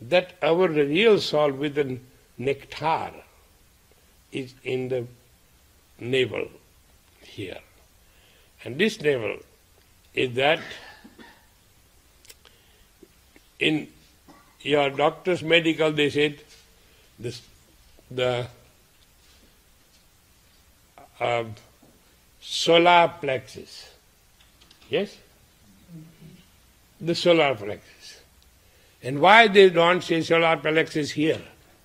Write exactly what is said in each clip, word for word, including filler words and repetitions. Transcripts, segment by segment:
that our real soul with the nectar is in the navel here. And this navel is that in your doctor's medical they said this, the uh, solar plexus. Yes? The solar plexus. And why they don't say solar plexus here?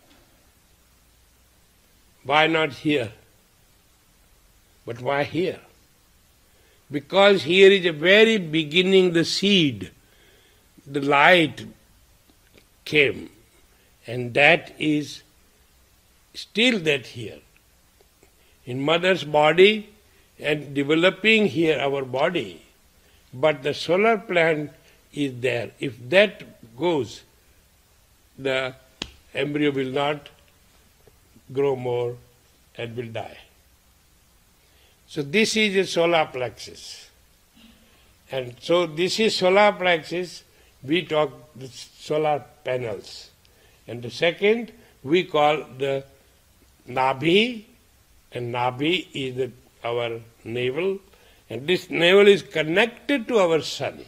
Why not here? But why here? Because here is the very beginning, the seed, the light came, and that is still that here. In mother's body and developing here our body, but the solar plant is there. If that goes, the embryo will not grow more and will die. So this is a solar plexus. And so this is solar plexus, we talk the solar panels. And the second we call the Nabhi, and Nabhi is the, our navel, and this navel is connected to our sun.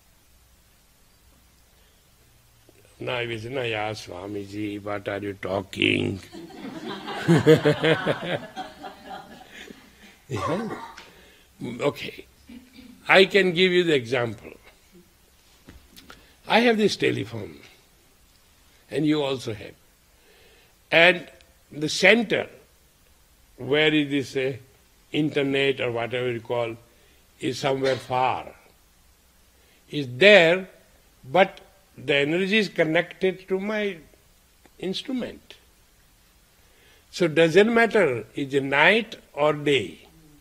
Now I say, yeah, Swamiji, what are you talking? Yeah. Okay. I can give you the example. I have this telephone, and you also have. And the center, where is this uh, internet or whatever you call, is somewhere far. Is there, but the energy is connected to my instrument. So doesn't matter, is it night or day.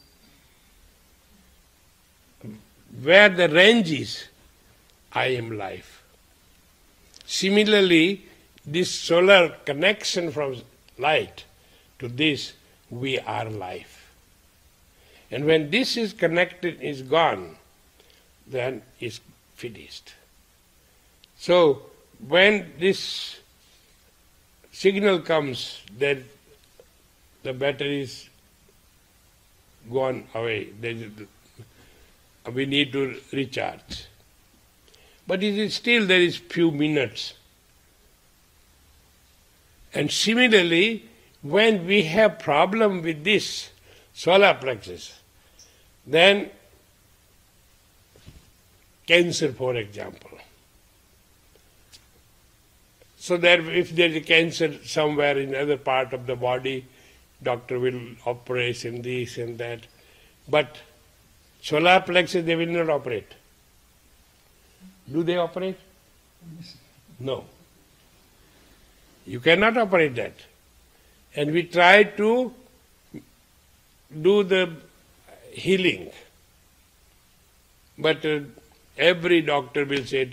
Where the range is, I am life. Similarly, this solar connection from light to this, we are life. And when this is connected, is gone, then it's finished. So when this signal comes that the battery is gone away, we need to recharge. But it is still there is few minutes. And similarly, when we have problem with this solar plexus, then cancer, for example. So that if there is a cancer somewhere in other part of the body, doctor will operate and this and that. But solar plexus, they will not operate. Do they operate? No. You cannot operate that. And we try to do the healing. But uh, every doctor will say,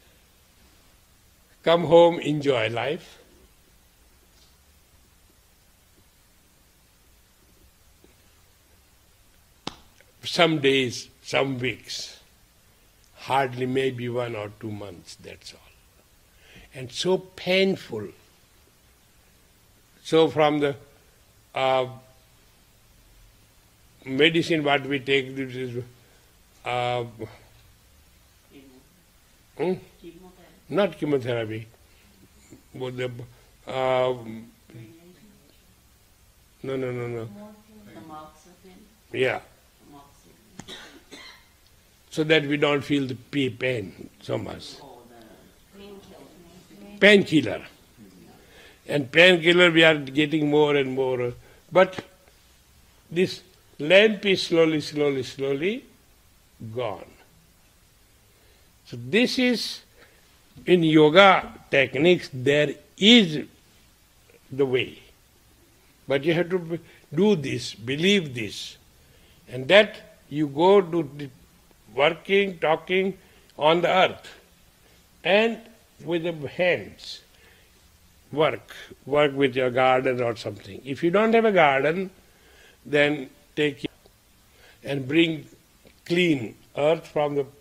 come home, enjoy life. Some days, some weeks, hardly maybe one or two months, that's all. And so painful. So from the uh, medicine what we take, this is uh, hmm? not chemotherapy, but the uh, no, no, no, no. Yeah. So that we don't feel the pain so much. Painkiller. And painkiller we are getting more and more. But this lamp is slowly, slowly, slowly gone. So this is, in yoga techniques, there is the way. But you have to do this, believe this. And that you go to the working, talking on the earth. And with the hands, work. Work with your garden or something. If you don't have a garden, then take it and bring clean earth from the